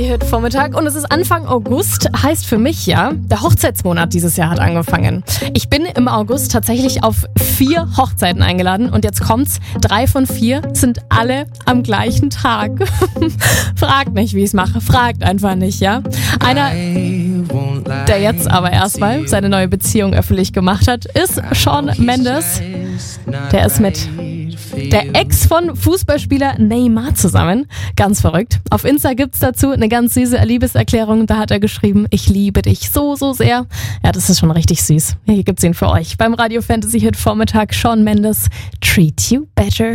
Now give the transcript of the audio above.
Fantasy-Hit-Vormittag und es ist Anfang August, heißt für mich ja, der Hochzeitsmonat dieses Jahr hat angefangen. Ich bin im August tatsächlich auf 4 Hochzeiten eingeladen und jetzt kommt's, 3 von 4 sind alle am gleichen Tag. Fragt nicht, wie ich es mache, fragt einfach nicht, ja? Einer, der jetzt aber erstmal seine neue Beziehung öffentlich gemacht hat, ist Shawn Mendes. Der ist mit der Ex von Fußballspieler Neymar zusammen. Ganz verrückt. Auf Insta gibt's dazu eine ganz süße Liebeserklärung. Da hat er geschrieben, ich liebe dich so, so sehr. Ja, das ist schon richtig süß. Hier gibt's ihn für euch. Beim Radio Fantasy Hit Vormittag Shawn Mendes, Treat You Better.